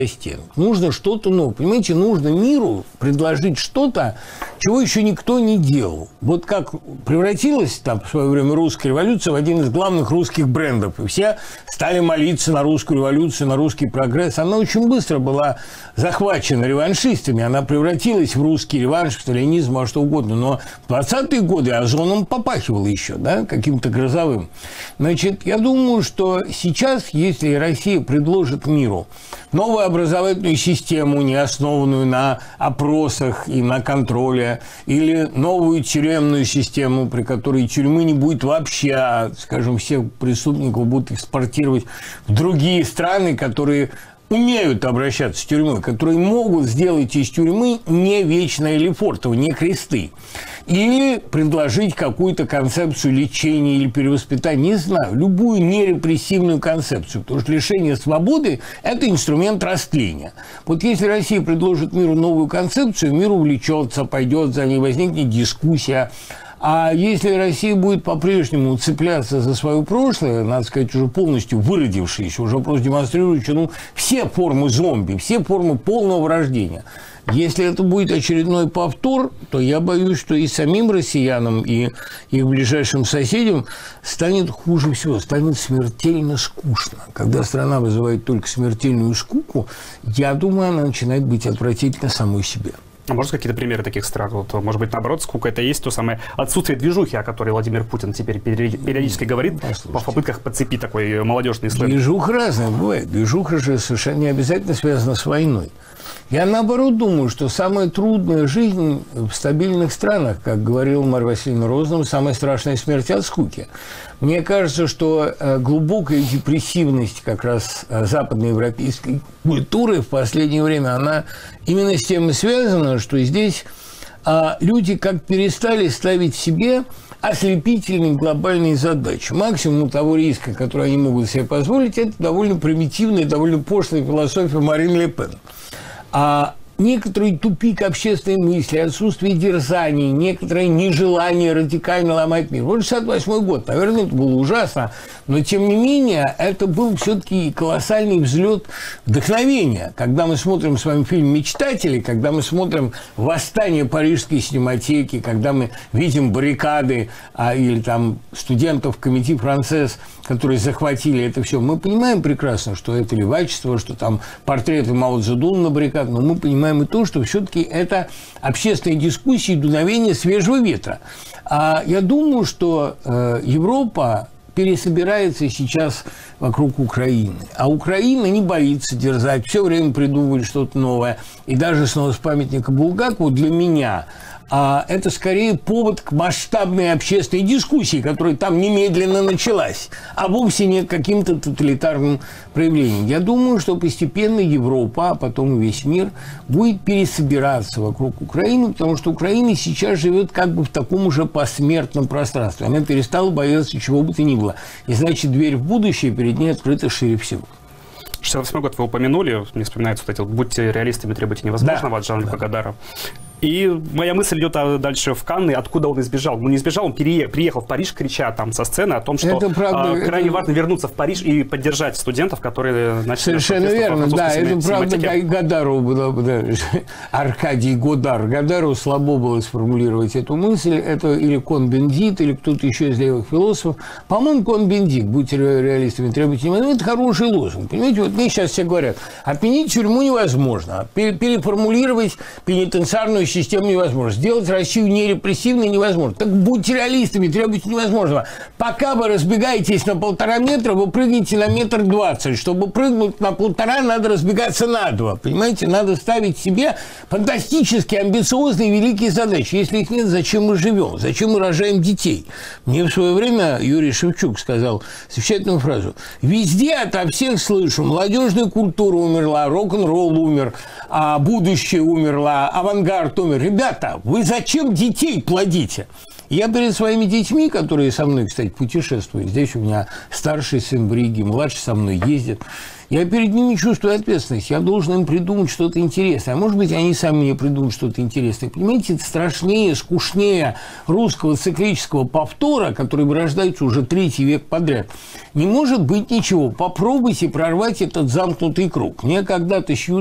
стенок. Нужно что-то новое. Понимаете, нужно миру предложить что-то, чего еще никто не делал. Вот как превратилась там в свое время русская революция в один из главных русских брендов. И все стали молиться на русскую революцию, на русский прогресс. Она очень быстро была захвачена реваншистами. Она превратилась в русский реванш, сталинизм, а что угодно. Но в 20-е годы озоном попахивало еще, да, каким-то грозовым. Значит, я думаю, что сейчас, если Россия предложит миру новую образовательную систему, не основанную на опросах и на контроле, или новую тюремную систему, при которой тюрьмы не будет вообще, а, скажем, всех преступников будут экспортировать в другие страны, которые умеют обращаться с тюрьмой, которые могут сделать из тюрьмы не вечное Лефортово, не кресты. Или предложить какую-то концепцию лечения или перевоспитания, не знаю, любую нерепрессивную концепцию, потому что лишение свободы – это инструмент растления. Вот если Россия предложит миру новую концепцию, мир увлечется, пойдет за ней, возникнет дискуссия. А если Россия будет по-прежнему цепляться за свое прошлое, надо сказать, уже полностью выродившееся, уже просто демонстрирующее все формы зомби, все формы полного вырождения, если это будет очередной повтор, то я боюсь, что и самим россиянам, и их ближайшим соседям станет хуже всего, станет смертельно скучно. Когда страна вызывает только смертельную скуку, я думаю, она начинает быть отвратительна самой себе. А может, какие-то примеры таких стран? Вот, может быть, наоборот, сколько это есть, то самое отсутствие движухи, о которой Владимир Путин теперь периодически говорит, в попытках подцепить такой молодежный сленг. Движуха разная бывает. Движуха же совершенно не обязательно связана с войной. Я, наоборот, думаю, что самая трудная жизнь в стабильных странах, как говорила Марья Васильевна Розанова, самая страшная смерть от скуки. Мне кажется, что глубокая депрессивность как раз западноевропейской культуры в последнее время, она именно с тем и связана, что здесь люди как перестали ставить себе ослепительные глобальные задачи. Максимум того риска, который они могут себе позволить, это довольно примитивная, довольно пошлая философия Марин Ле Пен. А некоторый тупик общественной мысли, отсутствие дерзаний, некоторое нежелание радикально ломать мир. Вот 68-й год, наверное, это было ужасно, но, тем не менее, это был все-таки колоссальный взлет вдохновения. Когда мы смотрим с вами фильм «Мечтатели», когда мы смотрим «Восстание Парижской синематеки», когда мы видим баррикады или там студентов комитет францез, которые захватили это все, мы понимаем прекрасно, что это левачество, что там портреты Мао Цзэдуна на баррикадах, но мы понимаем и то, что все-таки это общественные дискуссии, дуновение свежего ветра. А я думаю, что Европа пересобирается сейчас вокруг Украины. А Украина не боится дерзать, все время придумывает что-то новое. И даже снова с памятника Булгакову для меня это скорее повод к масштабной общественной дискуссии, которая там немедленно началась, а вовсе не к каким-то тоталитарным проявлениям. Я думаю, что постепенно Европа, а потом и весь мир будет пересобираться вокруг Украины, потому что Украина сейчас живет как бы в таком уже посмертном пространстве. Она перестала бояться чего бы то ни было. И значит, дверь в будущее перед ней открыта шире всего. 68-й год вы упомянули, мне вспоминается вот эти вот «Будьте реалистами, требуйте невозможного» от Жана-Люка Годара. И моя мысль идет дальше в Канны, откуда он избежал. Ну, не избежал, он приехал в Париж, крича там со сцены о том, что крайне важно вернуться в Париж и поддержать студентов, которые начали... Совершенно верно, да, это правда Годару было, да, Аркадий Годар. Годару слабо было сформулировать эту мысль, это или Кон-Бендит, или кто-то еще из левых философов. По-моему, Кон-Бендит, будьте реалистами, требуйте невозможного, это хороший лозунг. Понимаете, вот мне сейчас все говорят, отменить тюрьму невозможно, переформулировать пенитенциарную систему невозможно. Сделать Россию нерепрессивной невозможно. Так будьте реалистами, требуйте невозможного. Пока вы разбегаетесь на 1,5 метра, вы прыгнете на 1,20 м. Чтобы прыгнуть на 1,5, надо разбегаться на 2. Понимаете, надо ставить себе фантастически амбициозные великие задачи. Если их нет, зачем мы живем? Зачем мы рожаем детей? Мне в свое время Юрий Шевчук сказал замечательную фразу. Везде ото всех слышу. Молодежная культура умерла, рок-н-ролл умер, а будущее умерло, авангард умер. Ребята, вы зачем детей плодите? Я перед своими детьми, которые со мной, кстати, путешествуют, здесь у меня старший сын в Риге, младший со мной ездит, Я перед ними чувствую ответственность. Я должен им придумать что-то интересное. А может быть, они сами мне придумают что-то интересное. Понимаете, это страшнее, скучнее русского циклического повтора, который вырождается уже 3-й век подряд. Не может быть ничего. Попробуйте прорвать этот замкнутый круг. Мне когда-то